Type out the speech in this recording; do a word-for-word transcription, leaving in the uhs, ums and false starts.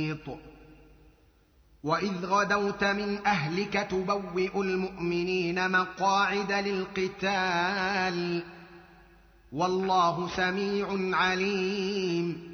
وإذ غدوت من أهلك تبوئ المؤمنين مقاعد للقتال والله سميع عليم